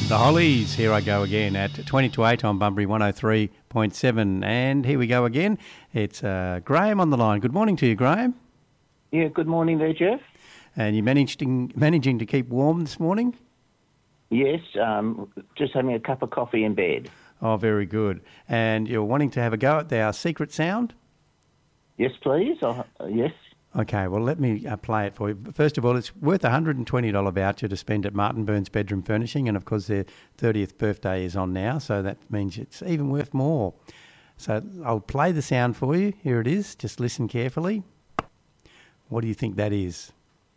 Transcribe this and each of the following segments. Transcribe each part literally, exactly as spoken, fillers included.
The Hollies, Here I Go Again at twenty to eight on Bunbury one oh three point seven. And here we go again. It's uh, Graham on the line. Good morning to you, Graham. Yeah, good morning there, Jeff. And you managing, managing to keep warm this morning? Yes, um, just having a cup of coffee in bed. Oh, very good. And you're wanting to have a go at our secret sound? Yes, please. Uh, yes. Okay, well, let me uh, play it for you. First of all, it's worth a one hundred twenty dollars voucher to spend at Martin Burns Bedroom Furnishing, and of course their thirtieth birthday is on now, so that means it's even worth more. So I'll play the sound for you. Here it is. Just listen carefully. What do you think that is?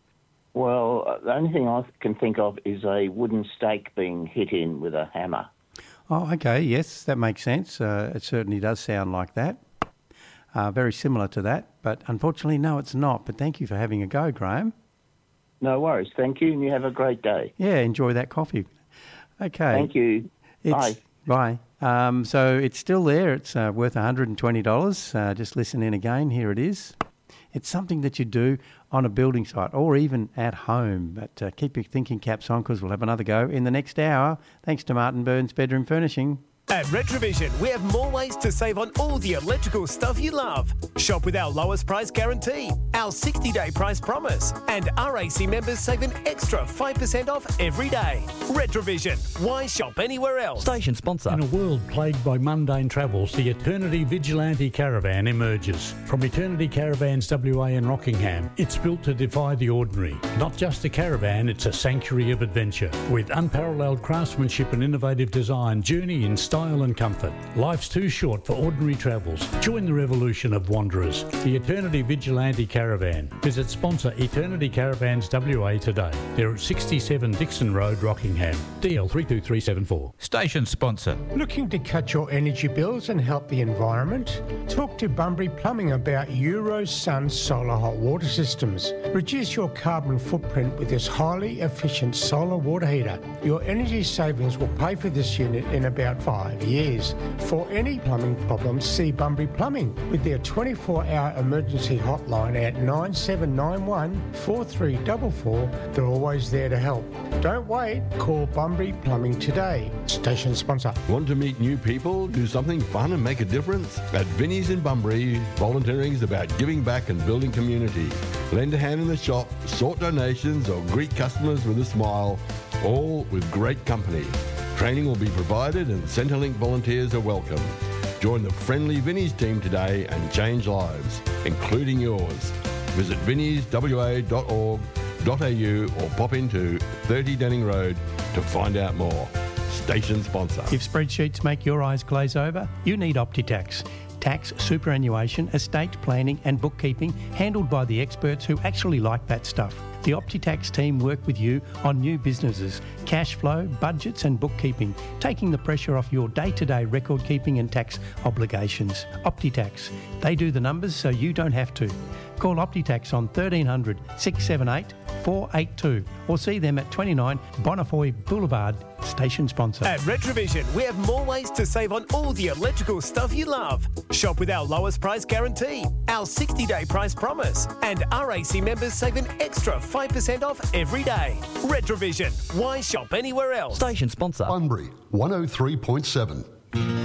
Well, uh, the only thing I can think of is a wooden stake being hit in with a hammer. Oh, okay, yes, that makes sense. Uh, it certainly does sound like that. Uh, very similar to that, but unfortunately, no, it's not. But thank you for having a go, Graham. No worries. Thank you, and you have a great day. Yeah, enjoy that coffee. Okay. Thank you. It's, bye. Bye. Um, so it's still there. It's uh, worth one hundred twenty dollars. Uh, just listen in again. Here it is. It's something that you do on a building site or even at home. But uh, keep your thinking caps on because we'll have another go in the next hour. Thanks to Martin Burns Bedroom Furnishing. At Retrovision, we have more ways to save on all the electrical stuff you love. Shop with our lowest price guarantee, our sixty-day price promise, and R A C members save an extra five percent off every day. Retrovision, why shop anywhere else? Station sponsor. In a world plagued by mundane travels, the Eternity Vigilante Caravan emerges. From Eternity Caravans W A in Rockingham, it's built to defy the ordinary. Not just a caravan, it's a sanctuary of adventure. With unparalleled craftsmanship and innovative design, journey in style and comfort. Life's too short for ordinary travels. Join the revolution of wanderers. The Eternity Vigilante Caravan. Visit sponsor Eternity Caravans W A today. They're at sixty-seven Dixon Road, Rockingham. D L three two three seven four. Station sponsor. Looking to cut your energy bills and help the environment? Talk to Bunbury Plumbing about Eurosun solar hot water systems. Reduce your carbon footprint with this highly efficient solar water heater. Your energy savings will pay for this unit in about five years. For any plumbing problems, see Bunbury Plumbing with their twenty-four hour emergency hotline at nine seven nine one, four three four four. They're always there to help. Don't wait. Call Bunbury Plumbing today. Station sponsor. Want to meet new people, do something fun and make a difference? At Vinnie's in Bunbury, volunteering is about giving back and building community. Lend a hand in the shop, sort donations or greet customers with a smile, all with great company. Training will be provided and Centrelink volunteers are welcome. Join the friendly Vinnie's team today and change lives, including yours. Visit vinnies w a dot org dot a u or pop into thirty Denning Road to find out more. Station sponsor. If spreadsheets make your eyes glaze over, you need OptiTax. Tax, superannuation, estate planning and bookkeeping handled by the experts who actually like that stuff. The OptiTax team work with you on new businesses, cash flow, budgets and bookkeeping, taking the pressure off your day-to-day record keeping and tax obligations. OptiTax. They do the numbers so you don't have to. Call OptiTax on thirteen hundred, six seven eight, four eight two or see them at twenty-nine Bonifoy Boulevard. Station sponsor. At Retrovision, we have more ways to save on all the electrical stuff you love. Shop with our lowest price guarantee, our sixty-day price promise, and R A C members save an extra five percent off every day. Retrovision, why shop anywhere else? Station sponsor. Bunbury one oh three point seven.